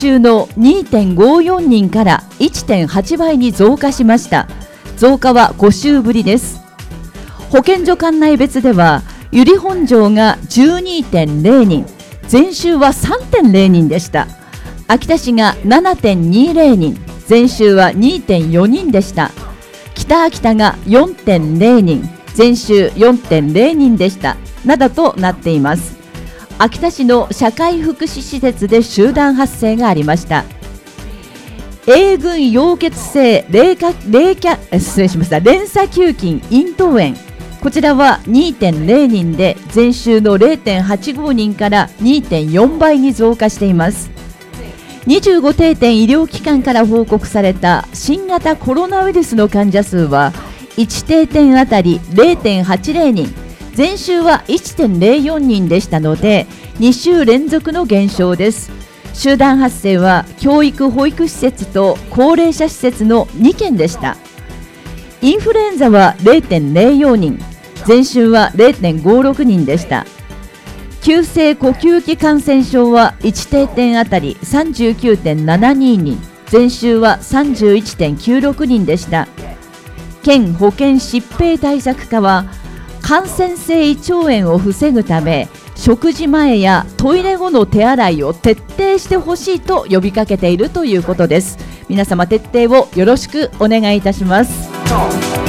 週の 2.54 人から 1.8 倍に増加しました。増加は5週ぶりです。保健所管内別では由利本荘が 12.0 人、前週は 3.0 人でした。秋田市が 7.20 人、前週は 2.4 人でした。北秋田が 4.0 人、前週 4.0 人でした。などとなっています。秋田市の社会福祉施設で集団発生がありました。A 群溶血性連鎖球菌咽頭炎、こちらは 2.0 人で前週の 0.85 人から 2.4 倍に増加しています。25定点医療機関から報告された新型コロナウイルスの患者数は1定点あたり 0.80 人、前週は 1.04 人でしたので2週連続の減少です。集団発生は教育保育施設と高齢者施設の2件でした。インフルエンザは 0.04 人、前週は 0.56 人でした。急性呼吸器感染症は1定点あたり 39.72 人、前週は 31.96 人でした。県保健疾病対策課は感染性胃腸炎を防ぐため食事前やトイレ後の手洗いを徹底してほしいと呼びかけているということです。皆様徹底をよろしくお願いいたします。